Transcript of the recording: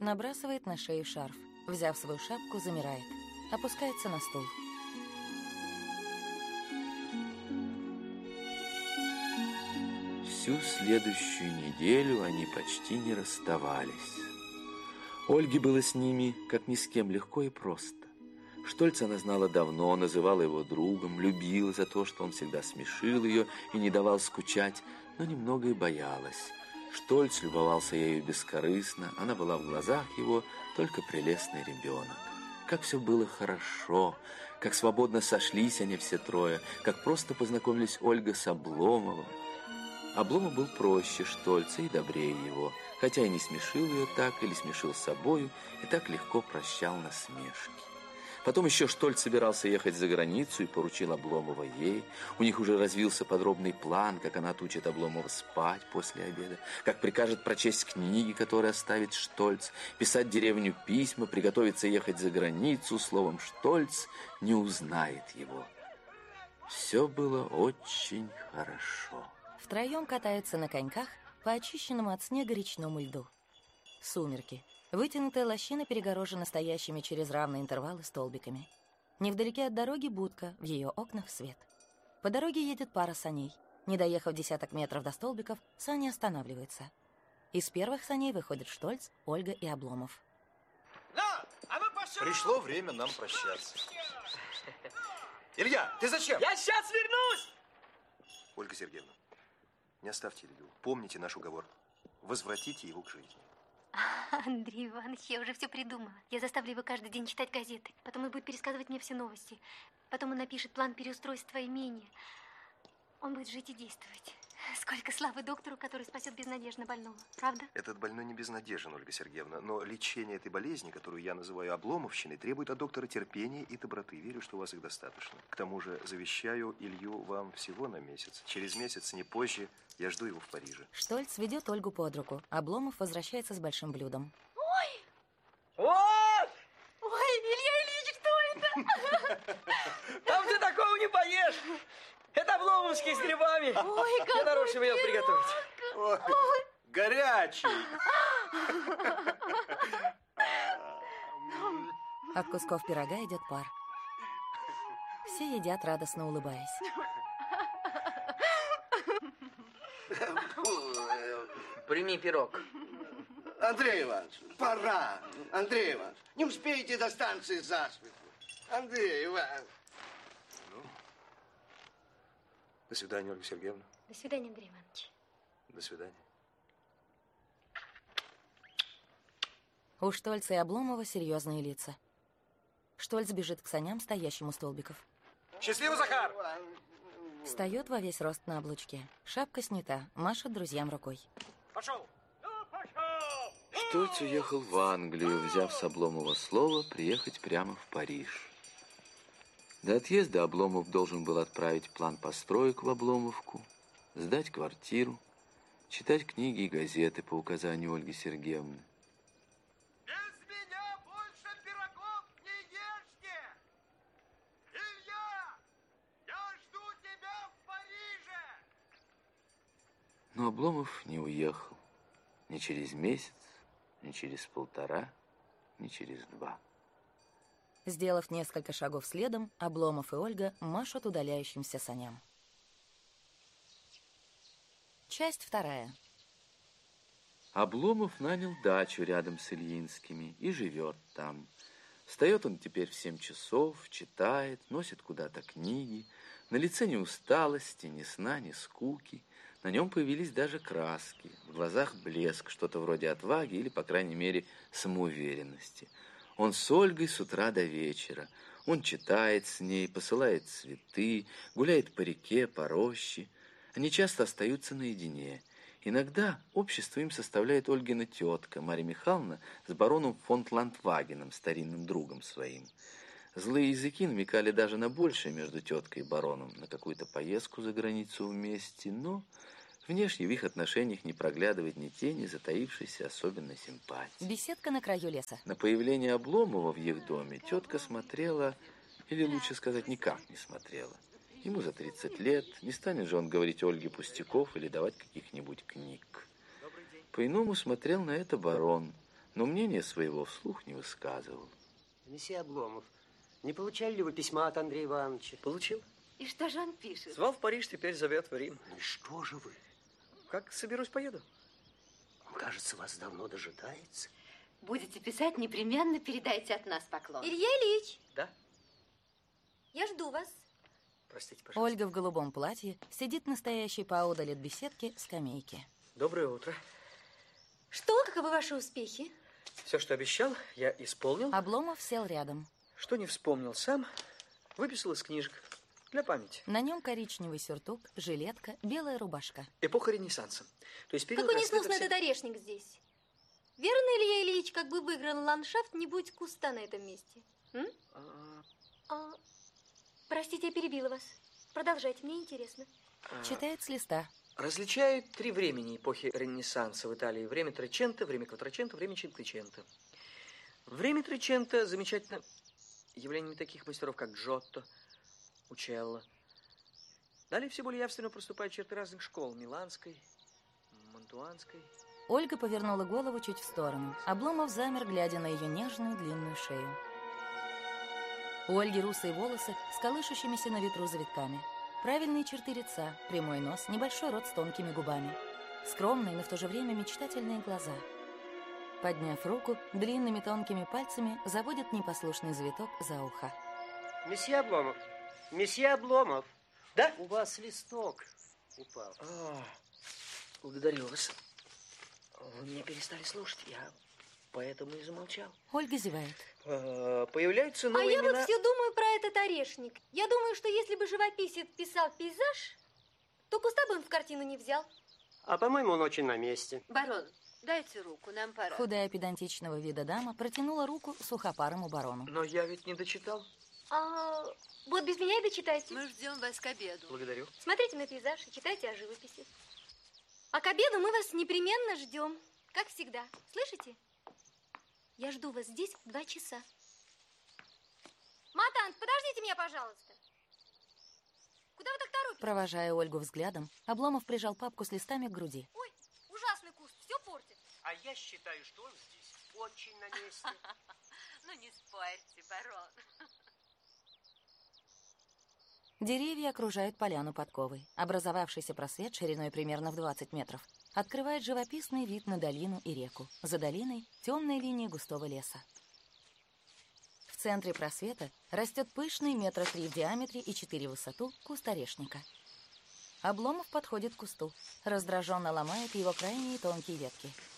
Набрасывает на шею шарф. Взяв свою шапку, замирает. Опускается на стул. Всю следующую неделю они почти не расставались. Ольге было с ними, как ни с кем, легко и просто. Штольца она знала давно, называла его другом, любила за то, что он всегда смешил ее и не давал скучать, но немного и боялась. Штольц любовался ею бескорыстно, она была в глазах его только прелестный ребенок. Как все было хорошо, как свободно сошлись они все трое, как просто познакомились Ольга с Обломовым. Обломов был проще Штольца и добрее его, хотя и не смешил ее так, или смешил с собою, и так легко прощал насмешки. Потом еще Штольц собирался ехать за границу и поручил Обломова ей. У них уже развился подробный план, как она отучит Обломова спать после обеда, как прикажет прочесть книги, которые оставит Штольц, писать деревню письма, приготовиться ехать за границу. Словом, Штольц не узнает его. Все было очень хорошо. Втроем катаются на коньках по очищенному от снега речному льду. Сумерки. Вытянутая лощина перегорожена стоящими через равные интервалы столбиками. Невдалеке от дороги будка, в ее окнах свет. По дороге едет пара саней. Не доехав десяток метров до столбиков, сани останавливаются. Из первых саней выходят Штольц, Ольга и Обломов. Пришло время нам прощаться. Илья, ты зачем? Я сейчас вернусь! Ольга Сергеевна, не оставьте Илью. Помните наш уговор. Возвратите его к жизни. Андрей Иванович, я уже все придумала. Я заставлю его каждый день читать газеты. Потом он будет пересказывать мне все новости. Потом он напишет план переустройства имения. Он будет жить и действовать. Сколько славы доктору, который спасет безнадежно больного. Правда? Этот больной не безнадежен, Ольга Сергеевна. Но лечение этой болезни, которую я называю обломовщиной, требует от доктора терпения и доброты. Верю, что у вас их достаточно. К тому же завещаю Илью вам всего на месяц. Через месяц, не позже, я жду его в Париже. Штольц ведет Ольгу под руку. Обломов возвращается с большим блюдом. Ой! Вот! Ой, Илья Ильич, что это? Там ты такого не поешь! Это обломовский с грибами. Ой, я нарочно велел приготовить. Ой, горячий! От кусков пирога идет пар. Все едят, радостно улыбаясь. Прими пирог. Андрей Иванович, пора. Андрей Иванович, не успеете до станции засветло. Андрей Иванович. До свидания, Ольга Сергеевна. До свидания, Андрей Иванович. До свидания. У Штольца и Обломова серьезные лица. Штольц бежит к саням, стоящим у столбиков. Счастливо, Захар! Встает во весь рост на облучке. Шапка снята, машет друзьям рукой. Пошел! Штольц уехал в Англию, взяв с Обломова слово приехать прямо в Париж. До отъезда Обломов должен был отправить план построек в Обломовку, сдать квартиру, читать книги и газеты по указанию Ольги Сергеевны. Без меня больше пирогов не ешьте! Илья, я жду тебя в Париже! Но Обломов не уехал ни через месяц, ни через полтора, ни через два. Сделав несколько шагов следом, Обломов и Ольга машут удаляющимся саням. Часть вторая. Обломов нанял дачу рядом с Ильинскими и живет там. Встает он теперь в 7 часов, читает, носит куда-то книги. На лице ни усталости, ни сна, ни скуки. На нем появились даже краски. В глазах блеск, что-то вроде отваги или, по крайней мере, самоуверенности. Он с Ольгой с утра до вечера. Он читает с ней, посылает цветы, гуляет по реке, по роще. Они часто остаются наедине. Иногда общество им составляет Ольгина тетка Марья Михайловна с бароном фон Ландвагеном, старинным другом своим. Злые языки намекали даже на большее между теткой и бароном, на какую-то поездку за границу вместе, но внешне в их отношениях не проглядывает ни тени затаившейся особенной симпатии. Беседка на краю леса. На появление Обломова в их доме тетка смотрела, или лучше сказать, никак не смотрела. Ему за 30 лет, не станет же он говорить Ольге пустяков или давать каких-нибудь книг. По-иному смотрел на это барон, но мнение своего вслух не высказывал. Месье Обломов, не получали ли вы письма от Андрея Ивановича? Получил. И что же он пишет? Звал в Париж, теперь зовет в Рим. Ну и что же вы? Как соберусь, поеду. Он, кажется, вас давно дожидается. Будете писать, непременно передайте от нас поклон. Илья Ильич! Да? Я жду вас. Простите, пожалуйста. Ольга в голубом платье сидит на стоящей поодаль от беседки скамейке. Доброе утро. Что, каковы ваши успехи? Все, что обещал, я исполнил. Обломов сел рядом. Что не вспомнил сам, выписал из книжек. Для памяти. На нем коричневый сюртук, жилетка, белая рубашка. Эпоха Ренессанса. То есть период Какой расцвета несносный всех- этот орешник здесь. Верно, Илья Ильич, как бы выиграл ландшафт, не будет куста на этом месте? Простите, я перебила вас. Продолжайте, мне интересно. Читает с листа. Различают три времени эпохи Ренессанса в Италии. Время Треченто, время Кватраченто, время Чинквиченто. Время Треченто замечательно явлениями таких мастеров, как Джотто, Учелло. Далее все более явственно проступают черты разных школ. Миланской, Мантуанской. Ольга повернула голову чуть в сторону. Обломов замер, глядя на ее нежную длинную шею. У Ольги русые волосы с колышущимися на ветру завитками. Правильные черты лица, прямой нос, небольшой рот с тонкими губами. Скромные, но в то же время мечтательные глаза. Подняв руку, длинными тонкими пальцами заводит непослушный завиток за ухо. Месье Обломов, месье Обломов. Да? У вас листок упал. Благодарю вас. Вы меня перестали слушать, я поэтому и замолчал. Ольга зевает. Появляются новые я имена. вот все думаю про этот орешник. Я думаю, что если бы живописец писал пейзаж, то куста бы он в картину не взял. А по-моему, он очень на месте. Барон, дайте руку, нам пора. Худая педантичного вида дама протянула руку сухопарому барону. Но я ведь не дочитал. Вот без меня и дочитайте. Мы ждем вас к обеду. Благодарю. Смотрите на пейзаж и читайте о живописи. А к обеду мы вас непременно ждем, как всегда. Слышите? Я жду вас здесь 2 часа. Матант, подождите меня, пожалуйста. Куда вы так торопитесь? Провожая Ольгу взглядом, Обломов прижал папку с листами к груди. Ой, ужасный куст, все портит. А я считаю, что он здесь очень на месте. Ну, не спорьте, барон. Деревья окружают поляну подковой. Образовавшийся просвет шириной примерно в 20 метров открывает живописный вид на долину и реку. За долиной темные линии густого леса. В центре просвета растет пышный 3 метра в диаметре и 4 в высоту куст орешника. Обломов подходит к кусту, раздраженно ломает его крайние тонкие ветки.